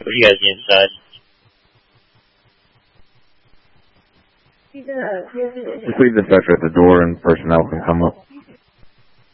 What do you guys need inside? Just leave the stretcher at the door and personnel can come up.